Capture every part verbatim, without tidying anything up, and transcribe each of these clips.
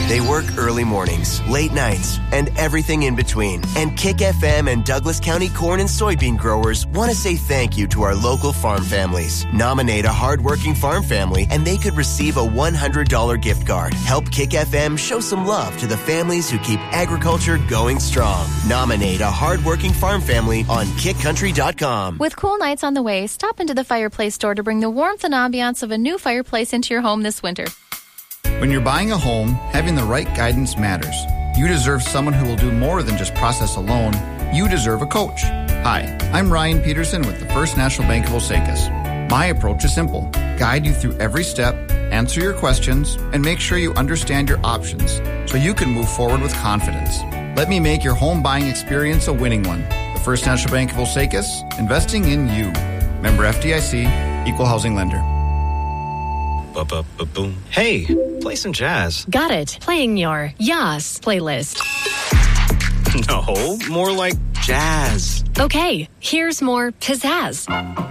They work early mornings, late nights, and everything in between. And Kick F M and Douglas County corn and soybean growers want to say thank you to our local farm families. Nominate a hardworking farm family and they could receive a one hundred dollars gift card. Help Kick F M show some love to the families who keep agriculture going strong. Nominate a hardworking farm family on kick country dot com. With cool nights on the way, stop into the Fireplace store to bring the warmth and ambiance of a new fireplace into your home this winter. When you're buying a home, having the right guidance matters. You deserve someone who will do more than just process a loan. You deserve a coach. Hi, I'm Ryan Peterson with the First National Bank of Osakis. My approach is simple. Guide you through every step, answer your questions, and make sure you understand your options so you can move forward with confidence. Let me make your home buying experience a winning one. The First National Bank of Osakis, investing in you. Member F D I C, Equal Housing Lender. Boom. Hey, play some jazz. Got it. Playing your Yas playlist. No, more like jazz. Okay, here's more pizzazz.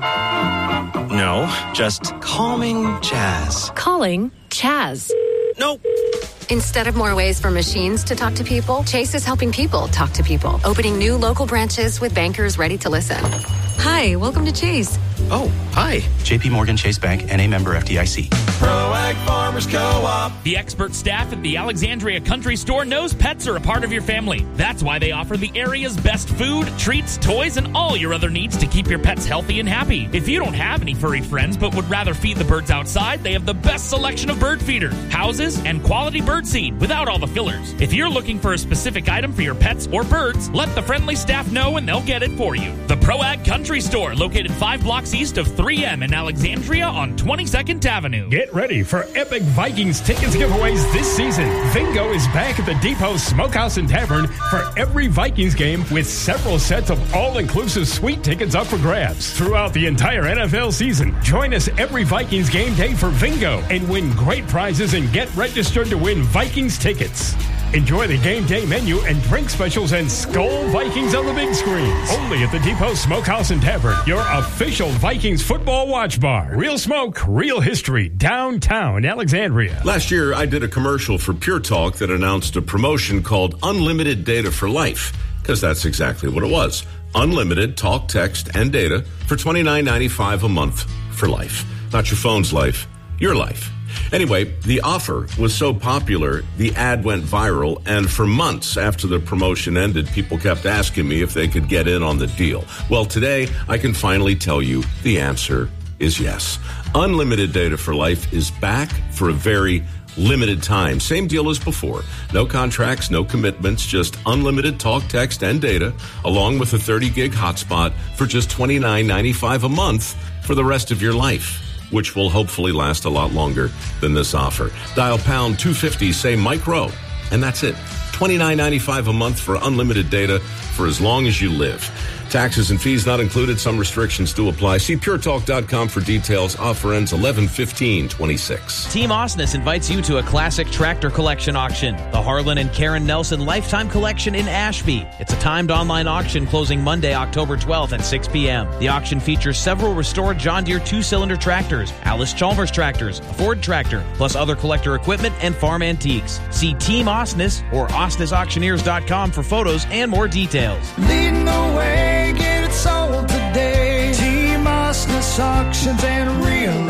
No, just calming jazz. Calling Chaz. Nope. Instead of more ways for machines to talk to people, Chase is helping people talk to people, opening new local branches with bankers ready to listen. Hi, welcome to Chase. Oh, hi. J P Morgan Chase Bank, N A member F D I C. ProAg Farmers Co-op. The expert staff at the Alexandria Country Store knows pets are a part of your family. That's why they offer the area's best food, treats, toys, and all your other needs to keep your pets healthy and happy. If you don't have any furry friends but would rather feed the birds outside, they have the best selection of bird feeders, houses, and quality bird seed without all the fillers. If you're looking for a specific item for your pets or birds, let the friendly staff know and they'll get it for you. The ProAg Country Store, located five blocks east of three M in Alexandria on twenty-second Avenue. Get ready for epic Vikings tickets giveaways this season. Vingo is back at the Depot Smokehouse and Tavern for every Vikings game with several sets of all-inclusive suite tickets up for grabs throughout the entire N F L season. Join us every Vikings game day for Vingo and win great prizes and get registered to win Vikings tickets. Enjoy the game day menu and drink specials and Skol Vikings on the big screens. Only at the Depot Smokehouse and Tavern, your official Vikings football watch bar. Real smoke, real history, downtown Alexandria. Last year, I did a commercial for Pure Talk that announced a promotion called Unlimited Data for Life, because that's exactly what it was. Unlimited talk, text, and data for twenty-nine ninety-five a month for life. Not your phone's life, your life. Anyway, the offer was so popular, the ad went viral, and for months after the promotion ended, people kept asking me if they could get in on the deal. Well, today, I can finally tell you the answer is yes. Unlimited Data for Life is back for a very limited time. Same deal as before. No contracts, no commitments, just unlimited talk, text, and data, along with a thirty gig hotspot for just twenty-nine ninety-five a month for the rest of your life, which will hopefully last a lot longer than this offer. Dial pound two fifty, say Mike Rowe, and that's it. twenty-nine ninety-five a month for unlimited data for as long as you live. Taxes and fees not included. Some restrictions do apply. See pure talk dot com for details. Offer ends eleven fifteen twenty-six. Team Osnes invites you to a classic tractor collection auction, the Harlan and Karen Nelson Lifetime Collection in Ashby. It's a timed online auction closing Monday, October twelfth at six p.m. The auction features several restored John Deere two-cylinder tractors, Alice Chalmers tractors, a Ford tractor, plus other collector equipment and farm antiques. See Team Osnes or osnes auctioneers dot com for photos and more details. Leading the way. Get it sold today. Team Osnes Auctions and Real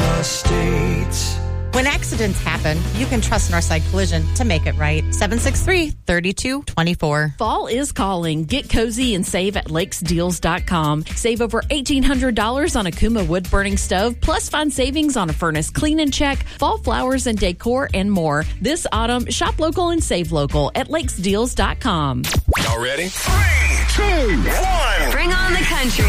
Estate. When accidents happen, you can trust Northside Collision to make it right. seven six three, three two two four. Fall is calling. Get cozy and save at lakes deals dot com. Save over eighteen hundred dollars on a Kuma wood-burning stove, plus find savings on a furnace clean and check, fall flowers and decor, and more. This autumn, shop local and save local at lakes deals dot com. Y'all ready? Three, two, one. Bring on the country.